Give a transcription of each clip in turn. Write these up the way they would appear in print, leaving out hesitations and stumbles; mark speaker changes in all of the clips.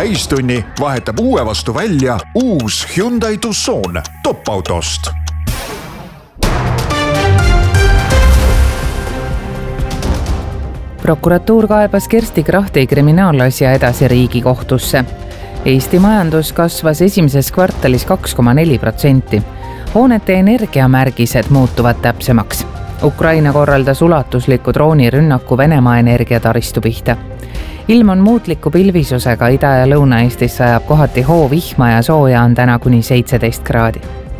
Speaker 1: täistunni vahetab uue vastu välja uus Hyundai Tucson top-autost.
Speaker 2: Prokuratuur kaebas Kersti Krachti kriminaalasja edasi Riigikohtusse. Eesti majandus kasvas esimeses kvartalis 2,4%. Hoonete energiamärgised muutuvad täpsemaks. Ukraina korraldas ulatusliku droonirünnaku Venemaa energiataristu pihta. Ilm on muutliku pilvisusega, Ida- ja Lõuna-Eestis sajab kohati hoovihma ja sooja on täna kuni 17 kraadi.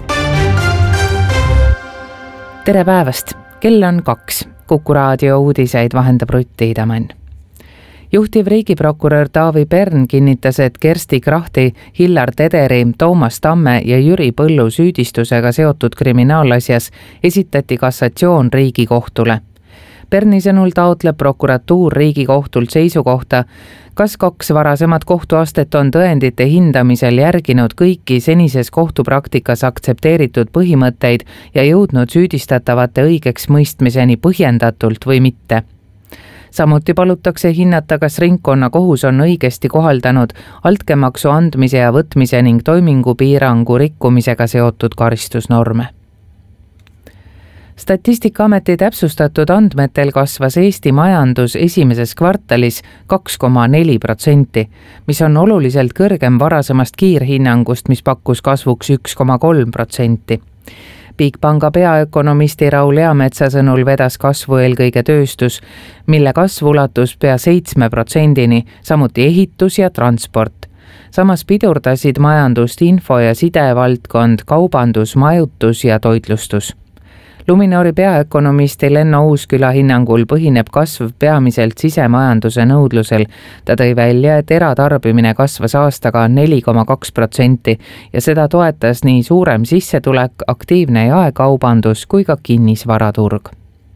Speaker 2: Tere päevast! Kell on 2. Kuku raadio uudiseid vahendab Rutti Idamann. Juhtiv riigiprokurör Taavi Pern kinnitas, et Kersti Krachti, Hillar Tederi, Toomas Tamme ja Jüri Põllu süüdistusega seotud kriminaalasjas esitati kassatsioon Riigikohtule. Perni sõnul taotleb prokuratuur Riigikohtult seisukohta, kas 2 varasemat kohtuastet on tõendite hindamisel järginud kõiki senises kohtupraktikas aktsepteeritud põhimõtteid ja jõudnud süüdistatavate õigeks mõistmiseni põhjendatult või mitte. Samuti palutakse hinnata, kas ringkonnakohus on õigesti kohaldanud altkäemaksu andmise ja võtmise ning toimingupiirangu rikkumisega seotud karistusnorme. Statistikaameti täpsustatud andmetel kasvas Eesti majandus esimeses kvartalis 2,4%, mis on oluliselt kõrgem varasemast kiirhinnangust, mis pakkus kasvuks 1,3%. Bigpanga peaökonomisti Raul Eametsa sõnul vedas kasvu eelkõige tööstus, mille kasv ulatus pea 7%-ni, samuti ehitus ja transport. Samas pidurdasid majandust info- ja sidevaldkond, kaubandus, majutus ja toitlustus. Luminori peaökonomisti Lenno Uusküla hinnangul põhineb kasv peamiselt sisemajanduse nõudlusel. Ta tõi välja, et eratarbimine kasvas aastaga 4,2% ja seda toetas nii suurem sissetulek, aktiivne jaekaubandus kui ka kinnisvaraturg.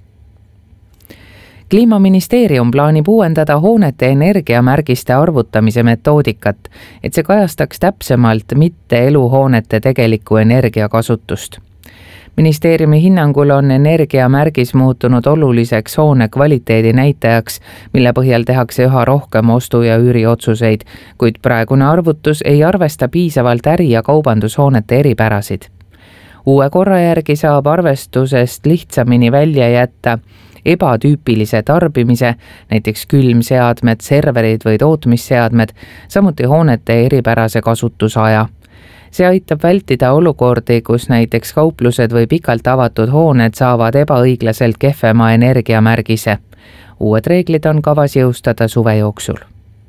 Speaker 2: Kliimaministeerium plaanib uuendada hoonete energiamärgiste arvutamise metoodikat, et see kajastaks täpsemalt mitte eluhoonete tegelikku energiakasutust. Ministeeriumi hinnangul on energiamärgis muutunud oluliseks hoone kvaliteedi näitajaks, mille põhjal tehakse üha rohkem ostu- ja üüriotsuseid, kuid praegune arvutus ei arvesta piisavalt äri- ja kaubandushoonete eripärasid. Uue korra järgi saab arvestusest lihtsamini välja jätta ebatüüpilise tarbimise, näiteks külmseadmed, serverid või tootmisseadmed, samuti hoonete eripärase kasutusaja. See aitab vältida olukordi, kus näiteks kauplused või pikalt avatud hooned saavad ebaõiglaselt kehvema energiamärgise. Uued reeglid on kavas jõustada suve jooksul.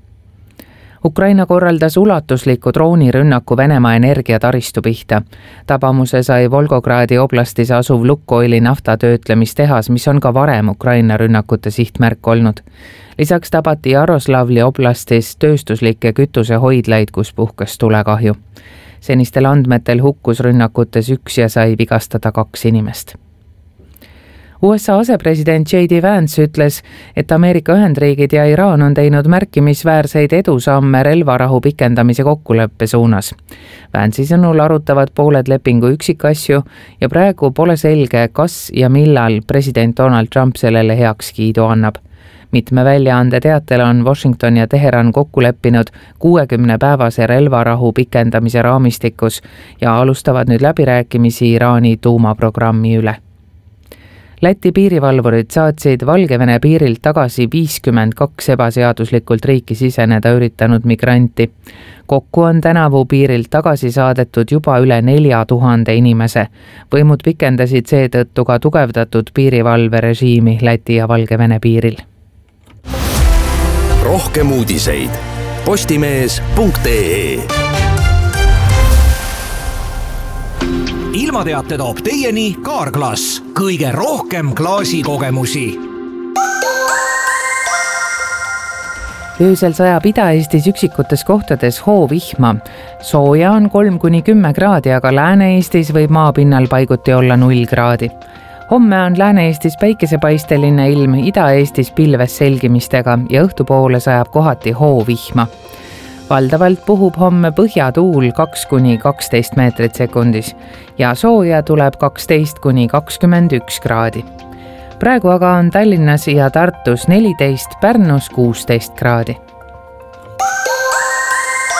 Speaker 2: Ukraina korraldas ulatusliku droonirünnaku Venemaa energiataristu pihta. Tabamuse sai Volgogradi oblastis asuv Lukoili naftatöötlemistehas, mis on ka varem Ukraina rünnakute sihtmärk olnud. Lisaks tabati Jaroslavli oblastis tööstuslikke kütusehoidlaid, kus puhkes tulekahju. Senistel andmetel hukkus rünnakutes 1 ja sai vigastada 2 inimest. USA asepresident J.D. Vance ütles, et Ameerika Ühendriigid ja Iraan on teinud märkimisväärseid edusamme relvarahu pikendamise kokkuleppe suunas. Vance'i sõnul arutavad pooled lepingu üksikasju ja praegu pole selge, kas ja millal president Donald Trump sellele heakskiidu annab. Mitme väljaande teatel on Washington ja Teheran kokku leppinud 60-päevase relvarahu pikendamise raamistikus ja alustavad nüüd läbirääkimisi Iraani tuumaprogrammi üle. Läti piirivalvurid saatsid Valgevene piirilt tagasi 52 ebaseaduslikult riiki siseneda üritanud migranti. Kokku on tänavu piirilt tagasi saadetud juba üle 4000 inimese. Võimud pikendasid seetõttu ka tugevdatud piirivalverežiimi Läti ja Valgevene piiril.
Speaker 3: Rohkem uudiseid postimees.ee. Ilmateate toob teieni Kaarglass. Kõige rohkem klaasikogemusi.
Speaker 2: Öösel sajab Ida-Eestis üksikutes kohtades hoovihma. Sooja on 3-10 kraadi, aga Lääne-Eestis võib maapinnal paiguti olla 0 kraadi. Homme on Lääne-Eestis päikesepaisteline ilm, Ida-Eestis pilves selgimistega ja õhtupoole sajab kohati hoovihma. Valdavalt puhub homme põhjatuul 2-12 meetrit sekundis ja sooja tuleb 12-21 kraadi. Praegu aga on Tallinnas ja Tartus 14, Pärnus 16 kraadi.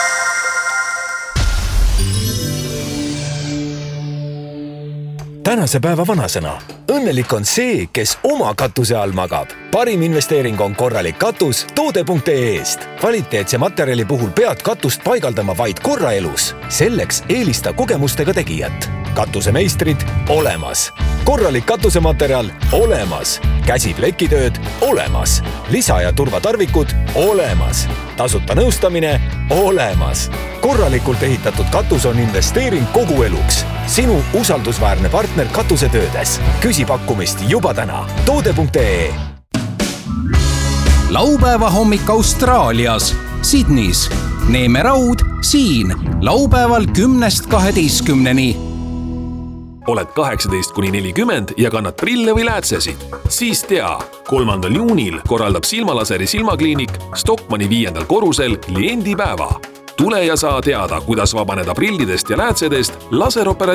Speaker 4: tänase päeva vanasõna. Õnnelik on see, kes oma katuse all magab. Parim investeering on korralik katus toode.ee-st. Kvaliteetse materjali puhul pead katust paigaldama vaid korra elus. Selleks eelista kogemustega tegijat. Katusemeistrid olemas. Korralik katusematerjal olemas. Käsiplekitööd olemas. Lisa- ja turvatarvikud olemas. Tasuta nõustamine olemas. Korralikult ehitatud katus on investeering kogu eluks. Sinu usaldusväärne partner katusetöödes. Küsi pakkumist juba täna. Toode.ee.
Speaker 3: Laupäeva hommik Austraalias, Sydneys. Neeme Raud siin laupäeval 10-12.
Speaker 5: Oled 18-40 ja kannad prille või läätsesid? Siis tea, 3. juunil korraldab silmalaseri silmakliinik Stockmanni 5. korrusel kliendipäeva. Tule ja saa teada, kuidas vabaneda prillidest ja läätsedest laseroperatsiooni